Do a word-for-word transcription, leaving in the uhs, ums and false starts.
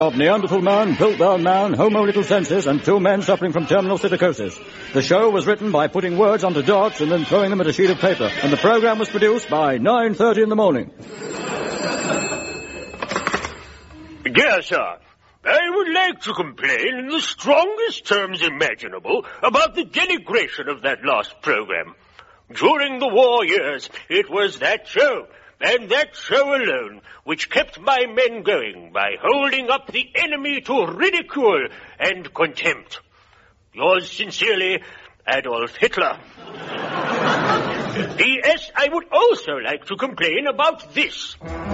Of Neanderthal Man, Piltdown Man, Homo Little Senses, and two men suffering from terminal psittacosis. The show was written by putting words onto dots and then throwing them at a sheet of paper, and the program was produced by nine thirty in the morning. Dear sir, I would like to complain in the strongest terms imaginable about the denigration of that last program. During the war years, it was that show, and that show alone, which kept my men going by holding up the enemy to ridicule and contempt. Yours sincerely, Adolf Hitler. P S. I would also like to complain about this.